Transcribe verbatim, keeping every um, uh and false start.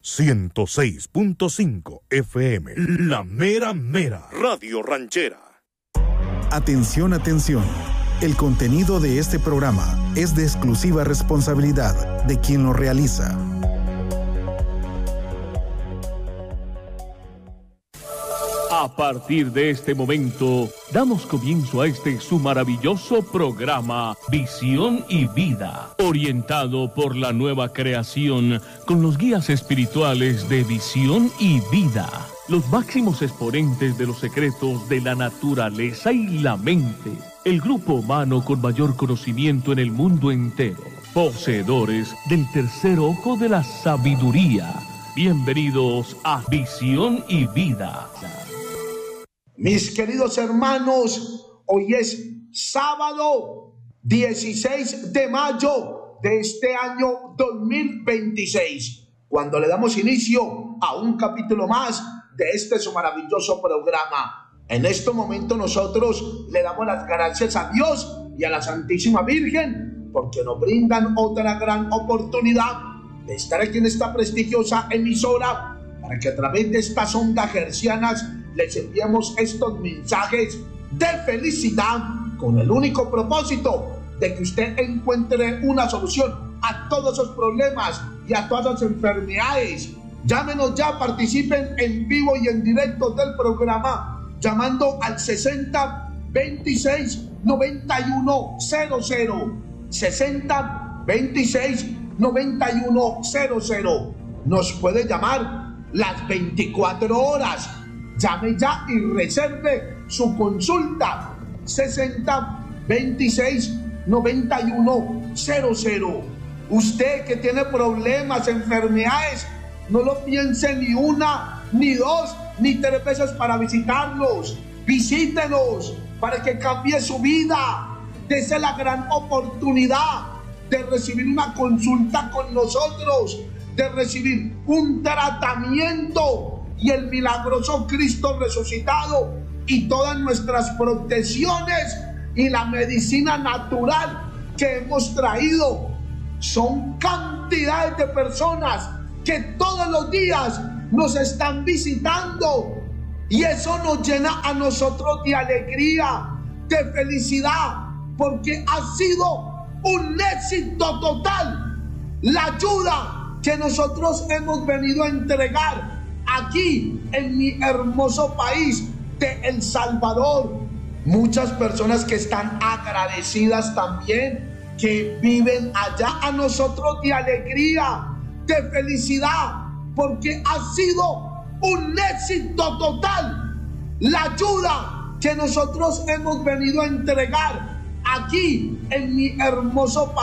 ciento seis punto cinco F M, La Mera Mera, Radio Ranchera. Atención, atención. El contenido de este programa es de exclusiva responsabilidad de quien lo realiza. A partir de este momento, damos comienzo a este su maravilloso programa Visión y Vida, orientado por la nueva creación con los guías espirituales de Visión y Vida, los máximos exponentes de los secretos de la naturaleza y la mente, el grupo humano con mayor conocimiento en el mundo entero, poseedores del tercer ojo de la sabiduría. Bienvenidos a Visión y Vida. Mis queridos hermanos, hoy es sábado dieciséis de mayo de este año dos mil veintiséis, cuando le damos inicio a un capítulo más de este su maravilloso programa. En este momento nosotros le damos las gracias a Dios y a la Santísima Virgen porque nos brindan otra gran oportunidad de estar aquí en esta prestigiosa emisora para que a través de estas ondas hercianas les enviemos estos mensajes de felicidad con el único propósito de que usted encuentre una solución a todos esos problemas y a todas las enfermedades. Llámenos ya, participen en vivo y en directo del programa llamando al sesenta veintiséis noventa y uno cero cero, sesenta veintiséis noventa y uno cero cero. Nos puede llamar las veinticuatro horas. Llame ya y reserve su consulta. Sesenta veintiséis noventa y uno cero cero. Usted que tiene problemas, enfermedades, no lo piense ni una, ni dos, ni tres veces para visitarnos. Visítenos para que cambie su vida. Dese la gran oportunidad de recibir una consulta con nosotros, de recibir un tratamiento y el milagroso Cristo resucitado y todas nuestras protecciones y la medicina natural que hemos traído. Son cantidades de personas que todos los días nos están visitando y eso nos llena a nosotros de alegría, de felicidad, porque ha sido un éxito total la ayuda que nosotros hemos venido a entregar aquí en mi hermoso país de El Salvador. Muchas personas que están agradecidas también, que viven allá, a nosotros de alegría, de felicidad, porque ha sido un éxito total la ayuda que nosotros hemos venido a entregar aquí en mi hermoso país.